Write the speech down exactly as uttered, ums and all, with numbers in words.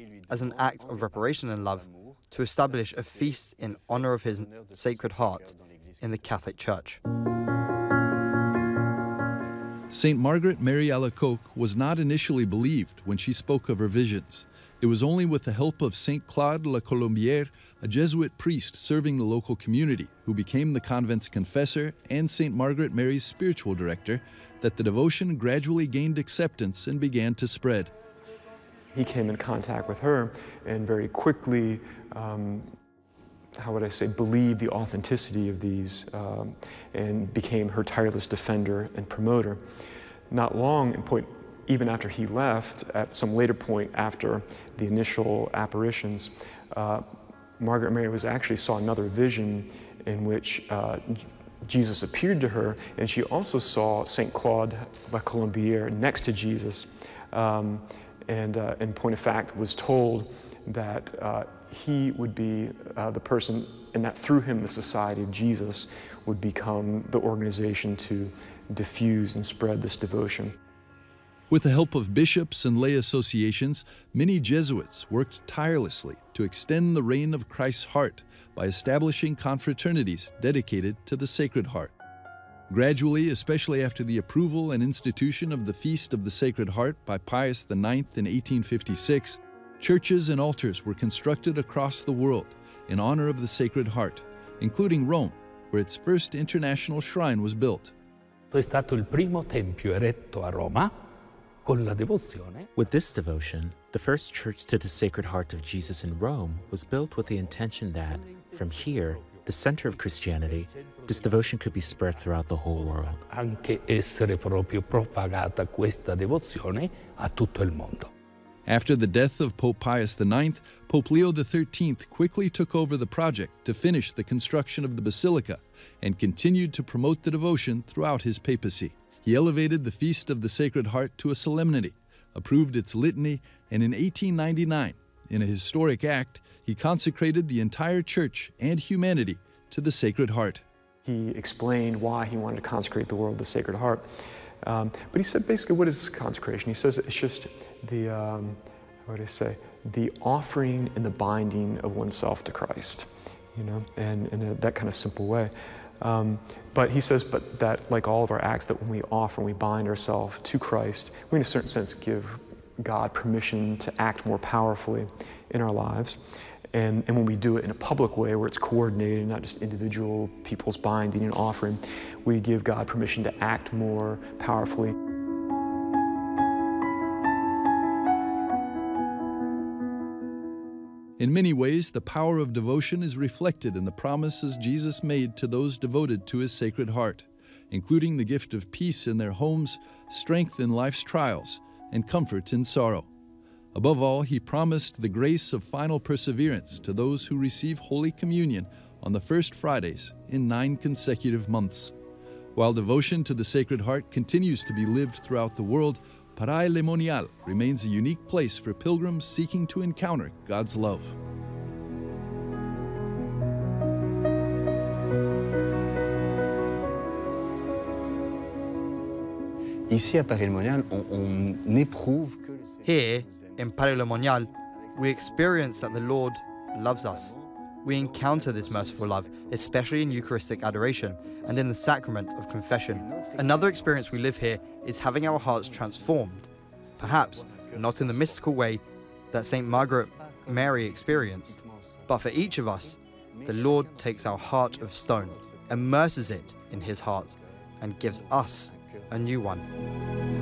as an act of reparation and love, to establish a feast in honor of his Sacred Heart in the Catholic Church. Saint Margaret Mary Alacoque was not initially believed when she spoke of her visions. It was only with the help of Saint Claude La Colombière, a Jesuit priest serving the local community, who became the convent's confessor and Saint Margaret Mary's spiritual director, that the devotion gradually gained acceptance and began to spread. He came in contact with her and very quickly, um, how would I say, believed the authenticity of these um, and became her tireless defender and promoter. Not long, in point, even after he left, at some later point after the initial apparitions, uh, Margaret Mary was actually saw another vision in which uh, Jesus appeared to her, and she also saw Saint Claude La Colombière next to Jesus, um, and uh, in point of fact was told that uh, he would be uh, the person, and that through him the Society of Jesus would become the organization to diffuse and spread this devotion. With the help of bishops and lay associations, many Jesuits worked tirelessly to extend the reign of Christ's heart by establishing confraternities dedicated to the Sacred Heart. Gradually, especially after the approval and institution of the Feast of the Sacred Heart by Pius the Ninth in eighteen fifty-six, churches and altars were constructed across the world in honor of the Sacred Heart, including Rome, where its first international shrine was built. È stato il primo tempio eretto a Roma. With this devotion, the first church to the Sacred Heart of Jesus in Rome was built with the intention that, from here, the center of Christianity, this devotion could be spread throughout the whole world. Anche essere proprio propagata questa devozione a tutto il mondo. After the death of Pope Pius the Ninth, Pope Leo the Thirteenth quickly took over the project to finish the construction of the basilica and continued to promote the devotion throughout his papacy. He elevated the Feast of the Sacred Heart to a solemnity, approved its litany, and in eighteen ninety-nine, in a historic act, he consecrated the entire church and humanity to the Sacred Heart. He explained why he wanted to consecrate the world to the Sacred Heart. Um, but he said basically, what is consecration? He says it's just the, um, what do I say, the offering and the binding of oneself to Christ, you know, and in a, that kind of simple way. Um, but he says, but that like all of our acts, that when we offer and we bind ourselves to Christ, we in a certain sense give God permission to act more powerfully in our lives. And, and when we do it in a public way where it's coordinated, not just individual people's binding and offering, we give God permission to act more powerfully. In many ways, the power of devotion is reflected in the promises Jesus made to those devoted to his Sacred Heart, including the gift of peace in their homes, strength in life's trials, and comfort in sorrow. Above all, he promised the grace of final perseverance to those who receive Holy Communion on the first Fridays in nine consecutive months. While devotion to the Sacred Heart continues to be lived throughout the world, Paray Le Monial remains a unique place for pilgrims seeking to encounter God's love. Ici à Paray-le-Monial, on, on éprouve que le Seigneur. Here, in Paray-le-Monial, we experience that the Lord loves us. We encounter this merciful love, especially in Eucharistic adoration and in the sacrament of confession. Another experience we live here is having our hearts transformed, perhaps not in the mystical way that Saint Margaret Mary experienced, but for each of us, the Lord takes our heart of stone, immerses it in his heart, and gives us a new one.